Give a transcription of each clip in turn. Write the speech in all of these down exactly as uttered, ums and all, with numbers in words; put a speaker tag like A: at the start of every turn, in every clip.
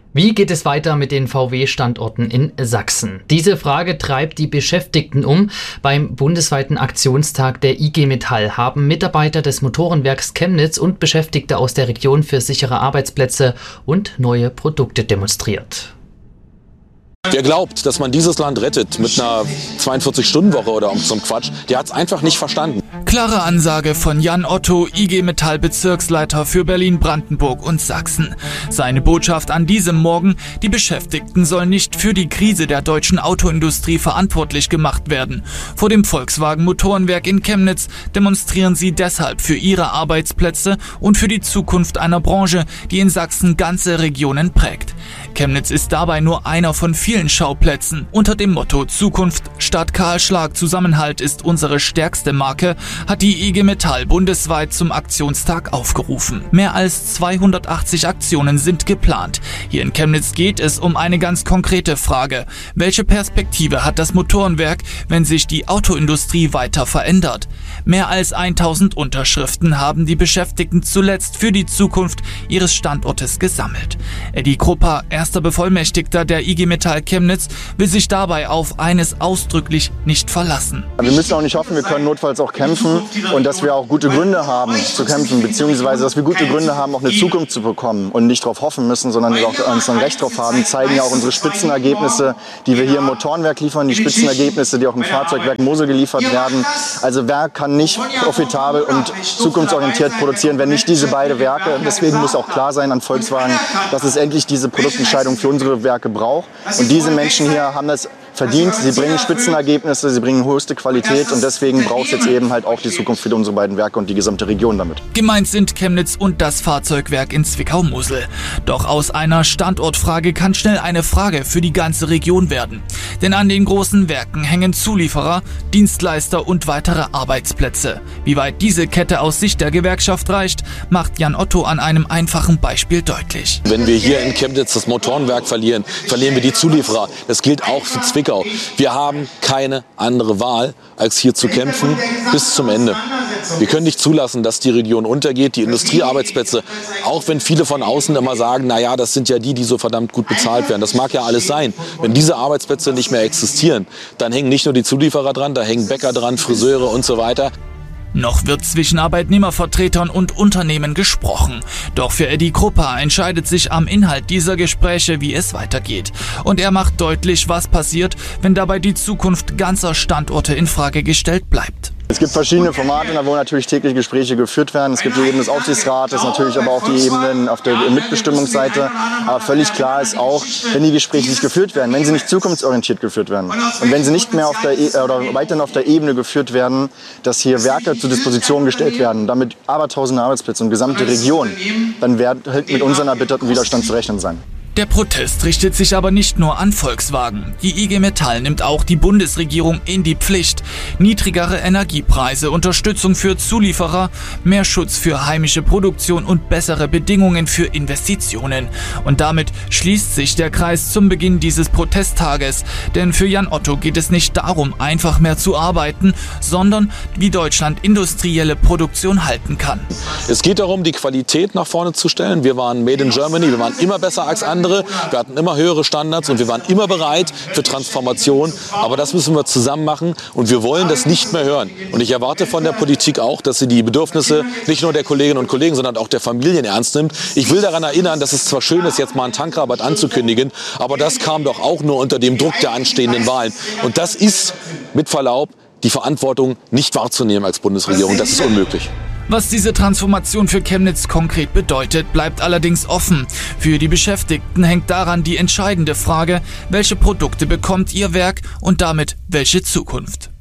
A: Wie geht es weiter mit den V W-Standorten in Sachsen? Diese Frage treibt die Beschäftigten um. Beim bundesweiten Aktionstag der I G Metall haben Mitarbeiter des Motorenwerks Chemnitz und Beschäftigte aus der Region für sichere Arbeitsplätze und neue Produkte demonstriert.
B: Wer glaubt, dass man dieses Land rettet mit einer zweiundvierzig-Stunden-Woche oder so einem Quatsch, der hat es einfach nicht verstanden.
C: Klare Ansage von Jan Otto, I G Metall Bezirksleiter für Berlin, Brandenburg und Sachsen. Seine Botschaft an diesem Morgen: Die Beschäftigten sollen nicht für die Krise der deutschen Autoindustrie verantwortlich gemacht werden. Vor dem Volkswagen Motorenwerk in Chemnitz demonstrieren sie deshalb für ihre Arbeitsplätze und für die Zukunft einer Branche, die in Sachsen ganze Regionen prägt. Chemnitz ist dabei nur einer von vielen Schauplätzen. Unter dem Motto Zukunft statt Kahlschlag, Zusammenhalt ist unsere stärkste Marke, hat die I G Metall bundesweit zum Aktionstag aufgerufen. Mehr als zweihundertachtzig Aktionen sind geplant. Hier in Chemnitz geht es um eine ganz konkrete Frage: Welche Perspektive hat das Motorenwerk, wenn sich die Autoindustrie weiter verändert? Mehr als tausend Unterschriften haben die Beschäftigten zuletzt für die Zukunft ihres Standortes gesammelt. Eddie Krupper, erster Bevollmächtigter der I G Metall Chemnitz, will sich dabei auf eines ausdrücklich nicht verlassen.
D: Wir müssen auch nicht hoffen, wir können notfalls auch kämpfen und dass wir auch gute Gründe haben zu kämpfen, beziehungsweise dass wir gute Gründe haben, auch eine Zukunft zu bekommen und nicht darauf hoffen müssen, sondern auch uns ein Recht drauf haben, zeigen ja auch unsere Spitzenergebnisse, die wir hier im Motorenwerk liefern, die Spitzenergebnisse, die auch im Fahrzeugwerk Mosel geliefert werden. Also wer kann nicht profitabel und zukunftsorientiert produzieren, wenn nicht diese beiden Werke? Deswegen muss auch klar sein an Volkswagen, dass es endlich diese Produktentscheidung für unsere Werke braucht. Und diese Menschen hier haben das verdient. Sie bringen Spitzenergebnisse, sie bringen höchste Qualität und deswegen braucht es jetzt eben halt auch die Zukunft für unsere beiden Werke und die gesamte Region damit.
C: Gemeint sind Chemnitz und das Fahrzeugwerk in Zwickau-Mosel. Doch aus einer Standortfrage kann schnell eine Frage für die ganze Region werden. Denn an den großen Werken hängen Zulieferer, Dienstleister und weitere Arbeitsplätze. Wie weit diese Kette aus Sicht der Gewerkschaft reicht, macht Jan Otto an einem einfachen Beispiel deutlich.
B: Wenn wir hier in Chemnitz das Motorenwerk verlieren, verlieren wir die Zulieferer. Das gilt auch für Zwickau. Wir haben keine andere Wahl, als hier zu kämpfen bis zum Ende. Wir können nicht zulassen, dass die Region untergeht, die Industriearbeitsplätze, auch wenn viele von außen immer sagen, naja, das sind ja die, die so verdammt gut bezahlt werden. Das mag ja alles sein. Wenn diese Arbeitsplätze nicht mehr existieren, dann hängen nicht nur die Zulieferer dran, da hängen Bäcker dran, Friseure und so weiter.
C: Noch wird zwischen Arbeitnehmervertretern und Unternehmen gesprochen. Doch für Eddie Krupper entscheidet sich am Inhalt dieser Gespräche, wie es weitergeht. Und er macht deutlich, was passiert, wenn dabei die Zukunft ganzer Standorte in Frage gestellt bleibt.
D: Es gibt verschiedene Formate, wo natürlich täglich Gespräche geführt werden. Es gibt die Ebene des Aufsichtsrates, natürlich aber auch die Ebenen auf der Mitbestimmungsseite. Aber völlig klar ist auch, wenn die Gespräche nicht geführt werden, wenn sie nicht zukunftsorientiert geführt werden und wenn sie nicht mehr auf der e oder weiterhin auf der Ebene geführt werden, dass hier Werke zur Disposition gestellt werden, damit abertausende Arbeitsplätze und gesamte Region, dann wird halt mit unserem erbitterten Widerstand zu rechnen sein.
C: Der Protest richtet sich aber nicht nur an Volkswagen. Die I G Metall nimmt auch die Bundesregierung in die Pflicht. Niedrigere Energiepreise, Unterstützung für Zulieferer, mehr Schutz für heimische Produktion und bessere Bedingungen für Investitionen. Und damit schließt sich der Kreis zum Beginn dieses Protesttages. Denn für Jan Otto geht es nicht darum, einfach mehr zu arbeiten, sondern wie Deutschland industrielle Produktion halten kann.
B: Es geht darum, die Qualität nach vorne zu stellen. Wir waren Made in Germany, wir waren immer besser als andere. Wir hatten immer höhere Standards und wir waren immer bereit für Transformation. Aber das müssen wir zusammen machen und wir wollen das nicht mehr hören. Und ich erwarte von der Politik auch, dass sie die Bedürfnisse nicht nur der Kolleginnen und Kollegen, sondern auch der Familien ernst nimmt. Ich will daran erinnern, dass es zwar schön ist, jetzt mal einen Tankrabatt anzukündigen, aber das kam doch auch nur unter dem Druck der anstehenden Wahlen. Und das ist, mit Verlaub, die Verantwortung nicht wahrzunehmen als Bundesregierung. Das ist unmöglich.
C: Was diese Transformation für Chemnitz konkret bedeutet, bleibt allerdings offen. Für die Beschäftigten hängt daran die entscheidende Frage: Welche Produkte bekommt ihr Werk und damit welche Zukunft?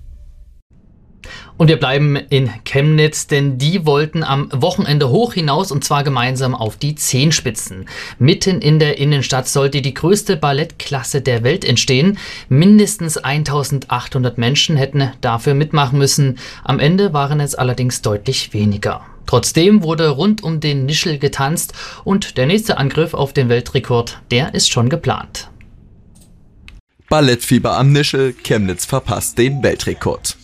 A: Und wir bleiben in Chemnitz, denn die wollten am Wochenende hoch hinaus und zwar gemeinsam auf die Zehenspitzen. Mitten in der Innenstadt sollte die größte Ballettklasse der Welt entstehen. Mindestens eintausendachthundert Menschen hätten dafür mitmachen müssen. Am Ende waren es allerdings deutlich weniger. Trotzdem wurde rund um den Nischel getanzt und der nächste Angriff auf den Weltrekord, der ist schon geplant.
E: Ballettfieber am Nischel, Chemnitz verpasst den Weltrekord.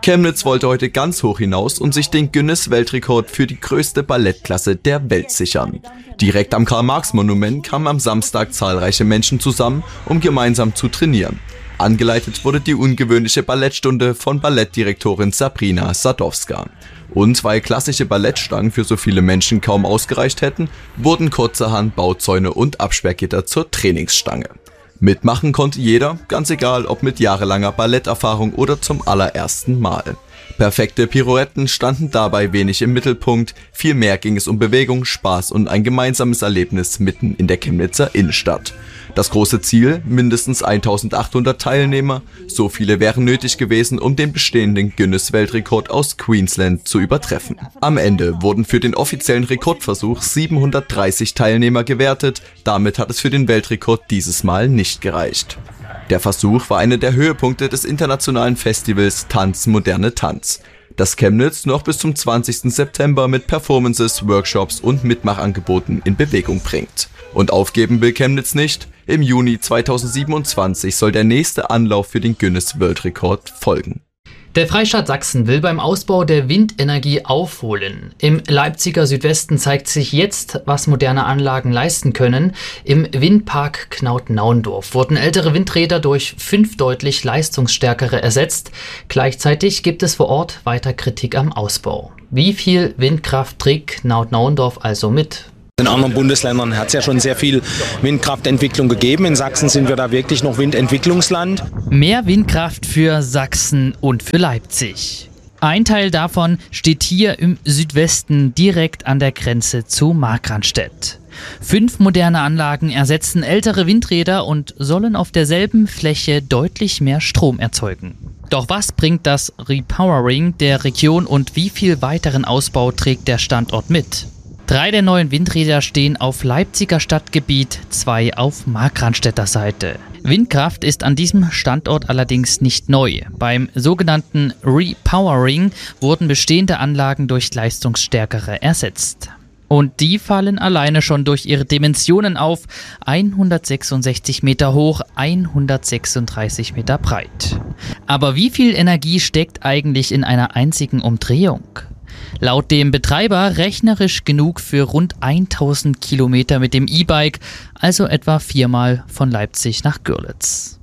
E: Chemnitz wollte heute ganz hoch hinaus und sich den Guinness-Weltrekord für die größte Ballettklasse der Welt sichern. Direkt am Karl-Marx-Monument kamen am Samstag zahlreiche Menschen zusammen, um gemeinsam zu trainieren. Angeleitet wurde die ungewöhnliche Ballettstunde von Ballettdirektorin Sabrina Sadowska. Und weil klassische Ballettstangen für so viele Menschen kaum ausgereicht hätten, wurden kurzerhand Bauzäune und Absperrgitter zur Trainingsstange. Mitmachen konnte jeder, ganz egal ob mit jahrelanger Balletterfahrung oder zum allerersten Mal. Perfekte Pirouetten standen dabei wenig im Mittelpunkt, vielmehr ging es um Bewegung, Spaß und ein gemeinsames Erlebnis mitten in der Chemnitzer Innenstadt. Das große Ziel, mindestens eintausendachthundert Teilnehmer, so viele wären nötig gewesen, um den bestehenden Guinness-Weltrekord aus Queensland zu übertreffen. Am Ende wurden für den offiziellen Rekordversuch siebenhundertdreißig Teilnehmer gewertet, damit hat es für den Weltrekord dieses Mal nicht gereicht. Der Versuch war einer der Höhepunkte des internationalen Festivals Tanz Moderne Tanz, das Chemnitz noch bis zum zwanzigsten September mit Performances, Workshops und Mitmachangeboten in Bewegung bringt. Und aufgeben will Chemnitz nicht. Im Juni zweitausendsiebenundzwanzig soll der nächste Anlauf für den Guinness-Weltrekord folgen.
A: Der Freistaat Sachsen will beim Ausbau der Windenergie aufholen. Im Leipziger Südwesten zeigt sich jetzt, was moderne Anlagen leisten können. Im Windpark Knaut-Naundorf wurden ältere Windräder durch fünf deutlich leistungsstärkere ersetzt. Gleichzeitig gibt es vor Ort weiter Kritik am Ausbau. Wie viel Windkraft trägt Knaut-Naundorf also mit?
F: In anderen Bundesländern hat es ja schon sehr viel Windkraftentwicklung gegeben. In Sachsen sind wir da wirklich noch Windentwicklungsland.
A: Mehr Windkraft für Sachsen und für Leipzig. Ein Teil davon steht hier im Südwesten direkt an der Grenze zu Markranstädt. Fünf moderne Anlagen ersetzen ältere Windräder und sollen auf derselben Fläche deutlich mehr Strom erzeugen. Doch was bringt das Repowering der Region und wie viel weiteren Ausbau trägt der Standort mit? Drei der neuen Windräder stehen auf Leipziger Stadtgebiet, zwei auf Markranstädter Seite. Windkraft ist an diesem Standort allerdings nicht neu. Beim sogenannten Repowering wurden bestehende Anlagen durch leistungsstärkere ersetzt. Und die fallen alleine schon durch ihre Dimensionen auf: hundertsechsundsechzig Meter hoch, hundertsechsunddreißig Meter breit. Aber wie viel Energie steckt eigentlich in einer einzigen Umdrehung? Laut dem Betreiber rechnerisch genug für rund tausend Kilometer mit dem E-Bike, also etwa viermal von Leipzig nach Görlitz.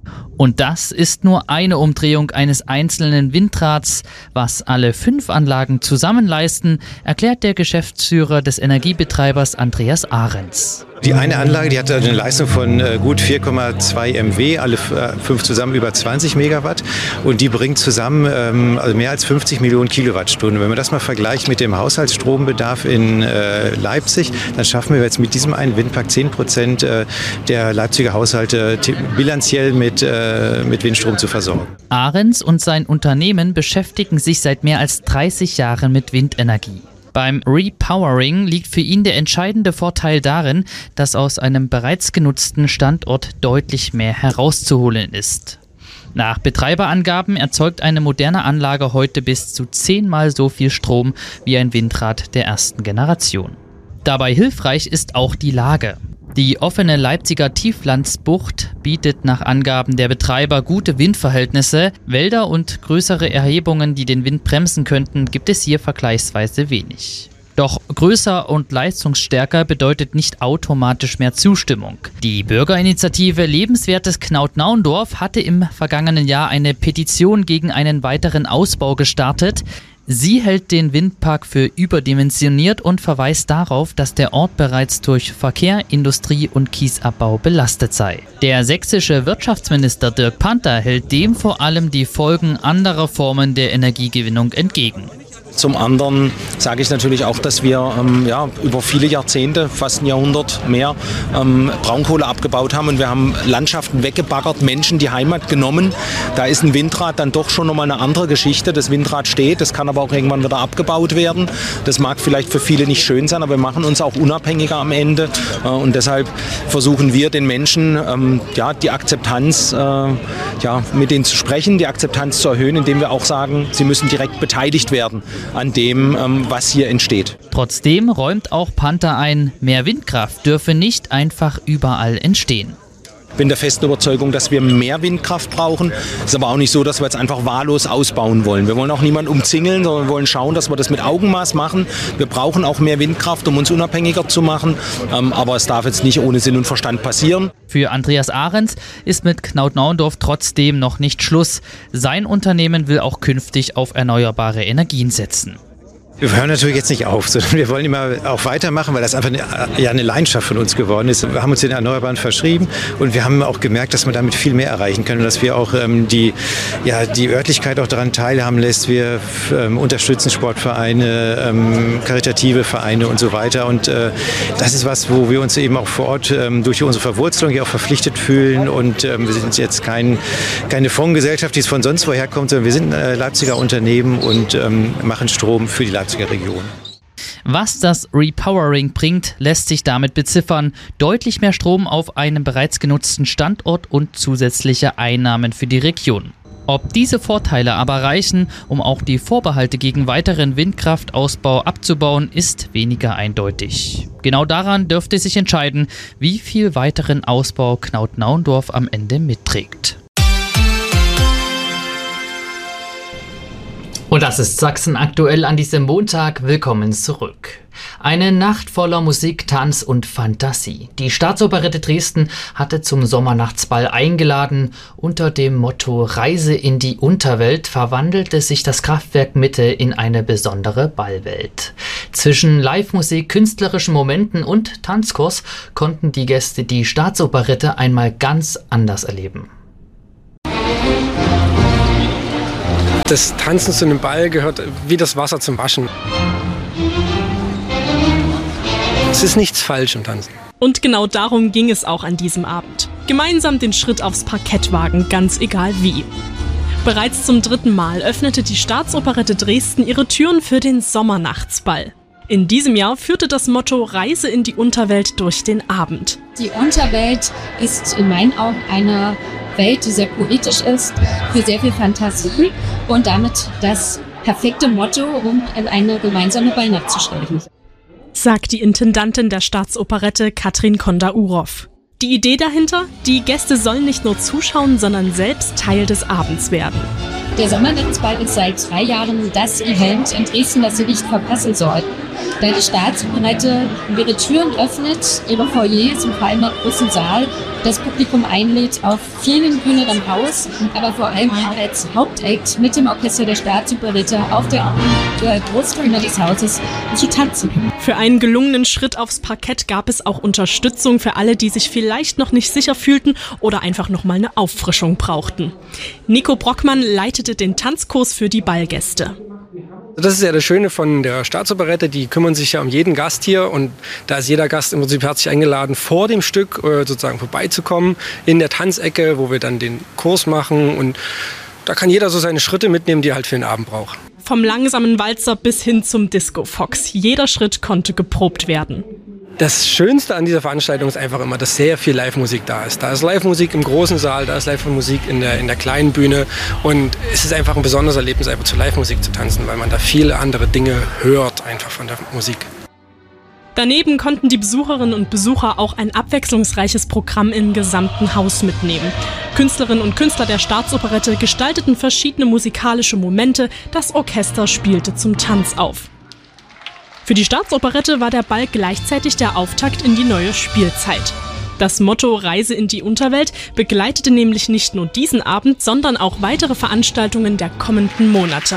A: Und das ist nur eine Umdrehung eines einzelnen Windrads. Was alle fünf Anlagen zusammen leisten, erklärt der Geschäftsführer des Energiebetreibers Andreas Ahrens.
F: Die eine Anlage, die hat eine Leistung von äh, gut vier Komma zwei Megawatt, alle äh, fünf zusammen über zwanzig Megawatt, und die bringt zusammen ähm, also mehr als fünfzig Millionen Kilowattstunden. Wenn man das mal vergleicht mit dem Haushaltsstrombedarf in äh, Leipzig, dann schaffen wir jetzt mit diesem einen Windpark zehn Prozent äh, der Leipziger Haushalte t- bilanziell mit, äh, mit Windstrom zu versorgen.
A: Ahrens und sein Unternehmen beschäftigen sich seit mehr als dreißig Jahren mit Windenergie. Beim Repowering liegt für ihn der entscheidende Vorteil darin, dass aus einem bereits genutzten Standort deutlich mehr herauszuholen ist. Nach Betreiberangaben erzeugt eine moderne Anlage heute bis zu zehnmal so viel Strom wie ein Windrad der ersten Generation. Dabei hilfreich ist auch die Lage. Die offene Leipziger Tieflandsbucht bietet nach Angaben der Betreiber gute Windverhältnisse. Wälder und größere Erhebungen, die den Wind bremsen könnten, gibt es hier vergleichsweise wenig. Doch größer und leistungsstärker bedeutet nicht automatisch mehr Zustimmung. Die Bürgerinitiative Lebenswertes Knaut-Naundorf hatte im vergangenen Jahr eine Petition gegen einen weiteren Ausbau gestartet. Sie hält den Windpark für überdimensioniert und verweist darauf, dass der Ort bereits durch Verkehr, Industrie und Kiesabbau belastet sei. Der sächsische Wirtschaftsminister Dirk Panther hält dem vor allem die Folgen anderer Formen der Energiegewinnung entgegen.
F: Zum anderen sage ich natürlich auch, dass wir ähm, ja, über viele Jahrzehnte, fast ein Jahrhundert mehr, ähm, Braunkohle abgebaut haben, und wir haben Landschaften weggebaggert, Menschen die Heimat genommen. Da ist ein Windrad dann doch schon nochmal eine andere Geschichte. Das Windrad steht, das kann aber auch irgendwann wieder abgebaut werden. Das mag vielleicht für viele nicht schön sein, aber wir machen uns auch unabhängiger am Ende. Äh, und deshalb versuchen wir den Menschen ähm, ja, die Akzeptanz, äh, ja, mit denen zu sprechen, die Akzeptanz zu erhöhen, indem wir auch sagen, sie müssen direkt beteiligt werden an dem, was hier entsteht.
A: Trotzdem räumt auch Panther ein, mehr Windkraft dürfe nicht einfach überall entstehen.
F: bin der festen Überzeugung, dass wir mehr Windkraft brauchen. Es ist aber auch nicht so, dass wir jetzt einfach wahllos ausbauen wollen. Wir wollen auch niemanden umzingeln, sondern wir wollen schauen, dass wir das mit Augenmaß machen. Wir brauchen auch mehr Windkraft, um uns unabhängiger zu machen. Ähm, aber es darf jetzt nicht ohne Sinn und Verstand passieren.
A: Für Andreas Ahrens ist mit Knaut-Naundorf trotzdem noch nicht Schluss. Sein Unternehmen will auch künftig auf erneuerbare Energien setzen.
G: Wir hören natürlich jetzt nicht auf, sondern wir wollen immer auch weitermachen, weil das einfach eine, ja, eine Leidenschaft von uns geworden ist. Wir haben uns den Erneuerbaren verschrieben und wir haben auch gemerkt, dass wir damit viel mehr erreichen können und dass wir auch ähm, die, ja, die Örtlichkeit auch daran teilhaben lässt. Wir ähm, unterstützen Sportvereine, ähm, karitative Vereine und so weiter. Und äh, das ist was, wo wir uns eben auch vor Ort ähm, durch unsere Verwurzelung hier auch verpflichtet fühlen. Und ähm, wir sind jetzt kein, keine Fondsgesellschaft, die es von sonst woher kommt, sondern wir sind ein äh, Leipziger Unternehmen und ähm, machen Strom für die Leipziger Region.
A: Was das Repowering bringt, lässt sich damit beziffern. Deutlich mehr Strom auf einem bereits genutzten Standort und zusätzliche Einnahmen für die Region. Ob diese Vorteile aber reichen, um auch die Vorbehalte gegen weiteren Windkraftausbau abzubauen, ist weniger eindeutig. Genau daran dürfte sich entscheiden, wie viel weiteren Ausbau Knaut-Naundorf am Ende mitträgt. Und das ist Sachsen aktuell an diesem Montag. Willkommen zurück. Eine Nacht voller Musik, Tanz und Fantasie. Die Staatsoperette Dresden hatte zum Sommernachtsball eingeladen. Unter dem Motto Reise in die Unterwelt verwandelte sich das Kraftwerk Mitte in eine besondere Ballwelt. Zwischen Live-Musik, künstlerischen Momenten und Tanzkurs konnten die Gäste die Staatsoperette einmal ganz anders erleben.
H: Das Tanzen zu einem Ball gehört wie das Wasser zum Waschen. Es ist nichts falsch im Tanzen.
I: Und genau darum ging es auch an diesem Abend. Gemeinsam den Schritt aufs Parkett wagen, ganz egal wie. Bereits zum dritten Mal öffnete die Staatsoperette Dresden ihre Türen für den Sommernachtsball. In diesem Jahr führte das Motto Reise in die Unterwelt durch den Abend.
J: Die Unterwelt ist in meinen Augen eine Welt, die sehr poetisch ist, für sehr viel Fantasie und damit das perfekte Motto, um eine gemeinsame Ballnacht zu stellen.
I: Sagt die Intendantin der Staatsoperette Katrin Konda-Urow. Die Idee dahinter? Die Gäste sollen nicht nur zuschauen, sondern selbst Teil des Abends werden.
J: Der Sommernachtsball ist seit drei Jahren das Event in Dresden, das Sie nicht verpassen sollten. Da die Staatsoperette ihre Türen öffnet, ihre Foyers und vor allem im großen Saal das Publikum einlädt auf vielen kühneren Haus, aber vor allem auch als Hauptakt mit dem Orchester der Staatsoperette auf der, der Großbühne des Hauses zu tanzen.
I: Für einen gelungenen Schritt aufs Parkett gab es auch Unterstützung für alle, die sich vielleicht noch nicht sicher fühlten oder einfach noch mal eine Auffrischung brauchten. Nico Brockmann leitete den Tanzkurs für die Ballgäste.
H: Das ist ja das Schöne von der Staatsoperette, die kümmern sich ja um jeden Gast hier und da ist jeder Gast im Prinzip herzlich eingeladen, vor dem Stück äh, sozusagen vorbeizukommen in der Tanzecke, wo wir dann den Kurs machen und da kann jeder so seine Schritte mitnehmen, die er halt für den Abend braucht.
I: Vom langsamen Walzer bis hin zum Disco Fox. Jeder Schritt konnte geprobt werden.
H: Das Schönste an dieser Veranstaltung ist einfach immer, dass sehr viel Live-Musik da ist. Da ist Live-Musik im großen Saal, da ist Live-Musik in der, in der kleinen Bühne. Und es ist einfach ein besonderes Erlebnis, einfach zu Live-Musik zu tanzen, weil man da viele andere Dinge hört, einfach von der Musik.
I: Daneben konnten die Besucherinnen und Besucher auch ein abwechslungsreiches Programm im gesamten Haus mitnehmen. Künstlerinnen und Künstler der Staatsoperette gestalteten verschiedene musikalische Momente, das Orchester spielte zum Tanz auf. Für die Staatsoperette war der Ball gleichzeitig der Auftakt in die neue Spielzeit. Das Motto Reise in die Unterwelt begleitete nämlich nicht nur diesen Abend, sondern auch weitere Veranstaltungen der kommenden Monate.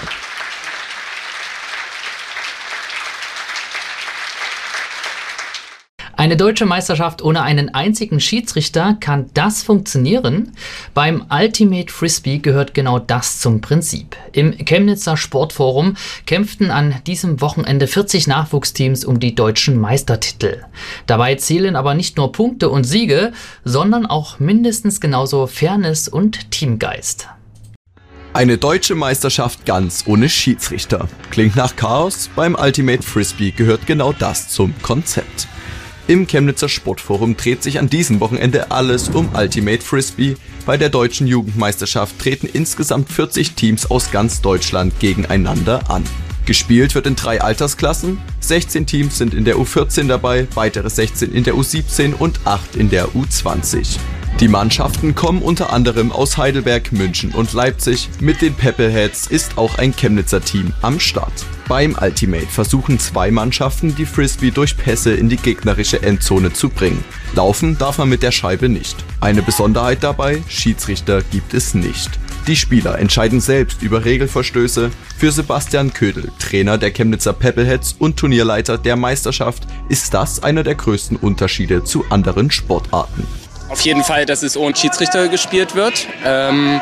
A: Eine deutsche Meisterschaft ohne einen einzigen Schiedsrichter, kann das funktionieren? Beim Ultimate Frisbee gehört genau das zum Prinzip. Im Chemnitzer Sportforum kämpften an diesem Wochenende vierzig Nachwuchsteams um die deutschen Meistertitel. Dabei zählen aber nicht nur Punkte und Siege, sondern auch mindestens genauso Fairness und Teamgeist.
E: Eine deutsche Meisterschaft ganz ohne Schiedsrichter. Klingt nach Chaos, beim Ultimate Frisbee gehört genau das zum Konzept. Im Chemnitzer Sportforum dreht sich an diesem Wochenende alles um Ultimate Frisbee. Bei der deutschen Jugendmeisterschaft treten insgesamt vierzig Teams aus ganz Deutschland gegeneinander an. Gespielt wird in drei Altersklassen, sechzehn Teams sind in der U vierzehn dabei, weitere sechzehn in der U siebzehn und acht in der U zwanzig. Die Mannschaften kommen unter anderem aus Heidelberg, München und Leipzig. Mit den Pebbleheads ist auch ein Chemnitzer Team am Start. Beim Ultimate versuchen zwei Mannschaften, die Frisbee durch Pässe in die gegnerische Endzone zu bringen. Laufen darf man mit der Scheibe nicht. Eine Besonderheit dabei: Schiedsrichter gibt es nicht. Die Spieler entscheiden selbst über Regelverstöße. Für Sebastian Ködel, Trainer der Chemnitzer Pebbleheads und Turnierleiter der Meisterschaft, ist das einer der größten Unterschiede zu anderen Sportarten.
K: Auf jeden Fall, dass es ohne Schiedsrichter gespielt wird. Ähm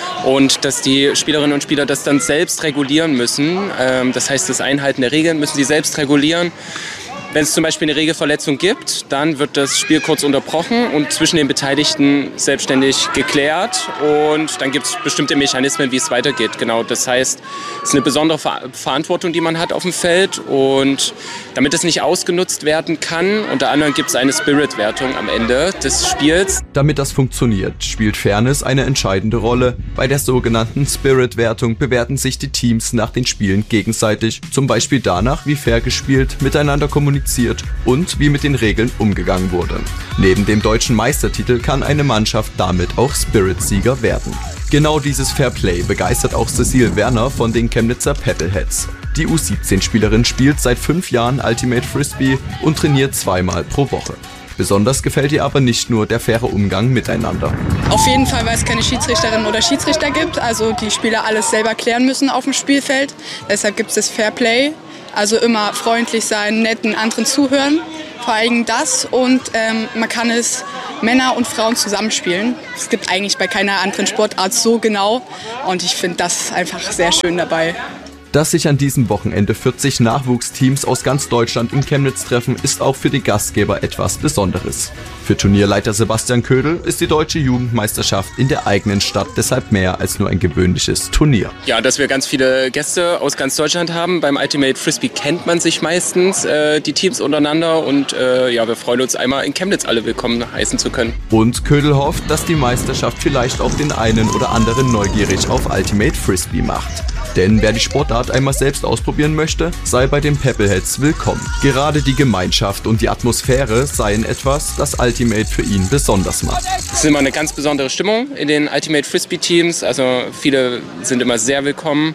K: Und dass die Spielerinnen und Spieler das dann selbst regulieren müssen. Ähm, das heißt, das Einhalten der Regeln müssen sie selbst regulieren. Wenn es zum Beispiel eine Regelverletzung gibt, dann wird das Spiel kurz unterbrochen und zwischen den Beteiligten selbstständig geklärt. Und dann gibt es bestimmte Mechanismen, wie es weitergeht. Genau, das heißt, es ist eine besondere Ver- Verantwortung, die man hat auf dem Feld. Und damit es nicht ausgenutzt werden kann, unter anderem gibt es eine Spirit-Wertung am Ende des Spiels.
E: Damit das funktioniert, spielt Fairness eine entscheidende Rolle. Bei der sogenannten Spirit-Wertung bewerten sich die Teams nach den Spielen gegenseitig. Zum Beispiel danach, wie fair gespielt, miteinander kommuniziert und wie mit den Regeln umgegangen wurde. Neben dem deutschen Meistertitel kann eine Mannschaft damit auch Spirit-Sieger werden. Genau dieses Fairplay begeistert auch Cecile Werner von den Chemnitzer Pebbleheads. Die U siebzehn-Spielerin spielt seit fünf Jahren Ultimate Frisbee und trainiert zweimal pro Woche. Besonders gefällt ihr aber nicht nur der faire Umgang miteinander.
L: Auf jeden Fall, weil es keine Schiedsrichterinnen oder Schiedsrichter gibt, also die Spieler alles selber klären müssen auf dem Spielfeld. Deshalb gibt es das Fairplay. Also immer freundlich sein, netten anderen zuhören, vor allem das. Und ähm, man kann es Männer und Frauen zusammenspielen. Es gibt eigentlich bei keiner anderen Sportart so genau. Und ich finde das einfach sehr schön dabei.
E: Dass sich an diesem Wochenende vierzig Nachwuchsteams aus ganz Deutschland in Chemnitz treffen, ist auch für die Gastgeber etwas Besonderes. Für Turnierleiter Sebastian Ködel ist die deutsche Jugendmeisterschaft in der eigenen Stadt deshalb mehr als nur ein gewöhnliches Turnier.
K: Ja, dass wir ganz viele Gäste aus ganz Deutschland haben. Beim Ultimate Frisbee kennt man sich meistens, äh, die Teams untereinander. Und äh, ja, wir freuen uns einmal in Chemnitz alle willkommen heißen zu können.
E: Und Ködel hofft, dass die Meisterschaft vielleicht auch den einen oder anderen neugierig auf Ultimate Frisbee macht. Denn wer die Sportart einmal selbst ausprobieren möchte, sei bei den Pebbleheads willkommen. Gerade die Gemeinschaft und die Atmosphäre seien etwas, das Ultimate für ihn besonders macht.
K: Es ist immer eine ganz besondere Stimmung in den Ultimate Frisbee Teams. Also viele sind immer sehr willkommen.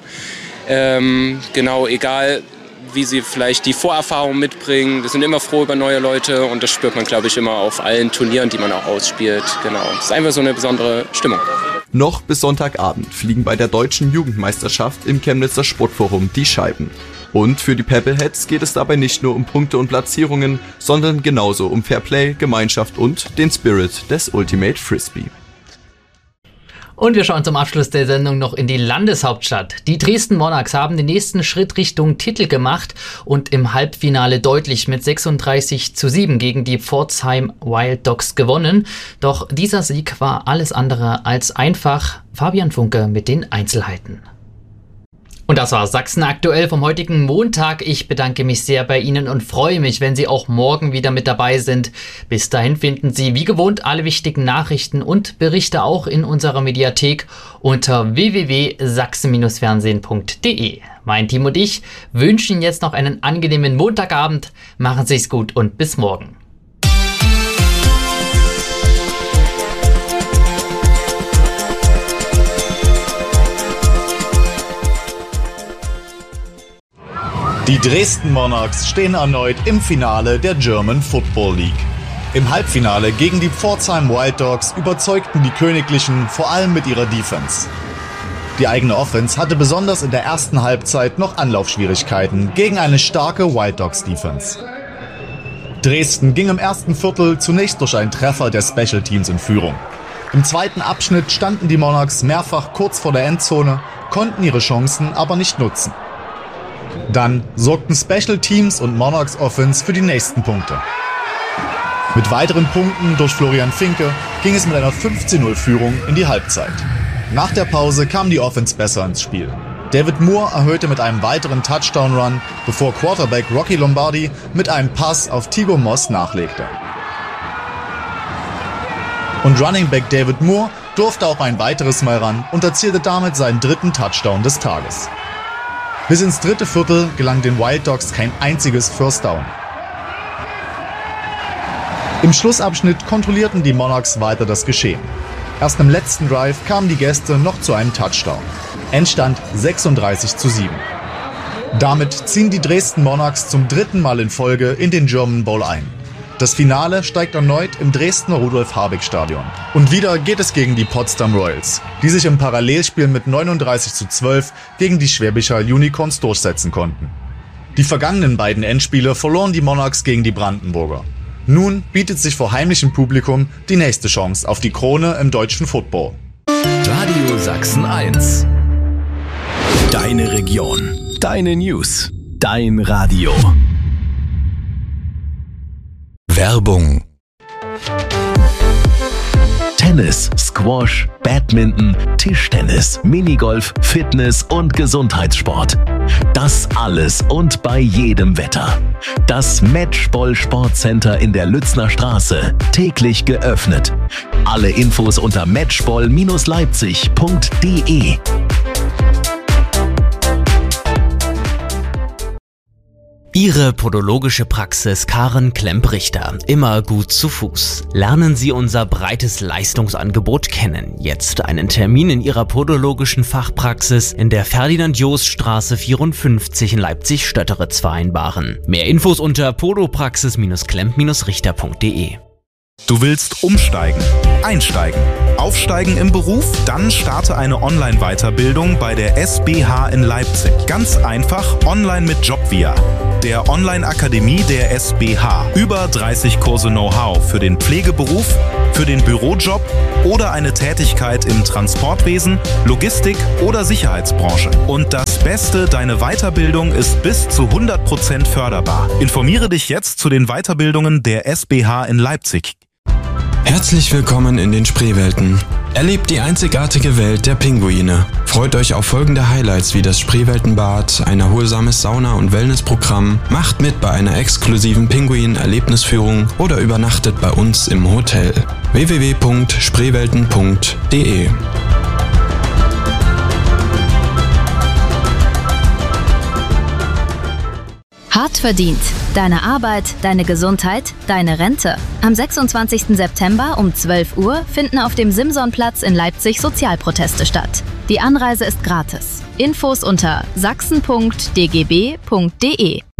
K: Ähm, genau, egal wie sie vielleicht die Vorerfahrung mitbringen. Wir sind immer froh über neue Leute und das spürt man, glaube ich, immer auf allen Turnieren, die man auch ausspielt. Genau, es ist einfach so eine besondere Stimmung.
E: Noch bis Sonntagabend fliegen bei der deutschen Jugendmeisterschaft im Chemnitzer Sportforum die Scheiben. Und für die Pebbleheads geht es dabei nicht nur um Punkte und Platzierungen, sondern genauso um Fairplay, Gemeinschaft und den Spirit des Ultimate Frisbee.
A: Und wir schauen zum Abschluss der Sendung noch in die Landeshauptstadt. Die Dresden Monarchs haben den nächsten Schritt Richtung Titel gemacht und im Halbfinale deutlich mit sechsunddreißig zu sieben gegen die Pforzheim Wild Dogs gewonnen. Doch dieser Sieg war alles andere als einfach. Fabian Funke mit den Einzelheiten. Und das war Sachsen aktuell vom heutigen Montag. Ich bedanke mich sehr bei Ihnen und freue mich, wenn Sie auch morgen wieder mit dabei sind. Bis dahin finden Sie wie gewohnt alle wichtigen Nachrichten und Berichte auch in unserer Mediathek unter w w w punkt sachsen Bindestrich fernsehen punkt d e. Mein Team und ich wünschen Ihnen jetzt noch einen angenehmen Montagabend. Machen Sie es gut und bis morgen.
M: Die Dresden Monarchs stehen erneut im Finale der German Football League. Im Halbfinale gegen die Pforzheim Wild Dogs überzeugten die Königlichen vor allem mit ihrer Defense. Die eigene Offense hatte besonders in der ersten Halbzeit noch Anlaufschwierigkeiten gegen eine starke Wild Dogs Defense. Dresden ging im ersten Viertel zunächst durch einen Treffer der Special Teams in Führung. Im zweiten Abschnitt standen die Monarchs mehrfach kurz vor der Endzone, konnten ihre Chancen aber nicht nutzen. Dann sorgten Special Teams und Monarchs Offense für die nächsten Punkte. Mit weiteren Punkten durch Florian Finke ging es mit einer fünfzehn null Führung in die Halbzeit. Nach der Pause kam die Offense besser ins Spiel. David Moore erhöhte mit einem weiteren Touchdown-Run, bevor Quarterback Rocky Lombardi mit einem Pass auf Tigo Moss nachlegte. Und Running Back David Moore durfte auch ein weiteres Mal ran und erzielte damit seinen dritten Touchdown des Tages. Bis ins dritte Viertel gelang den Wild Dogs kein einziges First Down. Im Schlussabschnitt kontrollierten die Monarchs weiter das Geschehen. Erst im letzten Drive kamen die Gäste noch zu einem Touchdown. Endstand sechsunddreißig zu sieben. Damit ziehen die Dresden Monarchs zum dritten Mal in Folge in den German Bowl ein. Das Finale steigt erneut im Dresdner Rudolf-Habig-Stadion. Und wieder geht es gegen die Potsdam Royals, die sich im Parallelspiel mit neununddreißig zu zwölf gegen die Schwäbischer Unicorns durchsetzen konnten. Die vergangenen beiden Endspiele verloren die Monarchs gegen die Brandenburger. Nun bietet sich vor heimischem Publikum die nächste Chance auf die Krone im deutschen Football.
N: Radio Sachsen eins. Deine Region. Deine News. Dein Radio. Werbung. Tennis, Squash, Badminton, Tischtennis, Minigolf, Fitness und Gesundheitssport. Das alles und bei jedem Wetter. Das Matchball Sportcenter in der Lützner Straße. Täglich geöffnet. Alle Infos unter matchball Leipzig punkt de.
O: Ihre podologische Praxis Karen Klemp-Richter. Immer gut zu Fuß. Lernen Sie unser breites Leistungsangebot kennen. Jetzt einen Termin in Ihrer podologischen Fachpraxis in der Ferdinand-Jost-Straße vierundfünfzig in Leipzig-Stötteritz vereinbaren. Mehr Infos unter podopraxis Klemp Richter punkt de.
P: Du willst umsteigen, einsteigen, aufsteigen im Beruf? Dann starte eine Online-Weiterbildung bei der S B H in Leipzig. Ganz einfach online mit Jobvia, der Online-Akademie der S B H. Über dreißig Kurse Know-how für den Pflegeberuf, für den Bürojob oder eine Tätigkeit im Transportwesen, Logistik oder Sicherheitsbranche. Und das Beste, deine Weiterbildung ist bis zu hundert Prozent förderbar. Informiere dich jetzt zu den Weiterbildungen der S B H in Leipzig.
Q: Herzlich willkommen in den Spreewelten. Erlebt die einzigartige Welt der Pinguine. Freut euch auf folgende Highlights wie das Spreeweltenbad, ein erholsames Sauna- und Wellnessprogramm, macht mit bei einer exklusiven Pinguin-Erlebnisführung oder übernachtet bei uns im Hotel. w w w punkt spreewelten punkt de.
R: Hart verdient. Deine Arbeit, deine Gesundheit, deine Rente. Am sechsundzwanzigsten September um zwölf Uhr finden auf dem Simsonplatz in Leipzig Sozialproteste statt. Die Anreise ist gratis. Infos unter sachsen punkt d g b punkt de.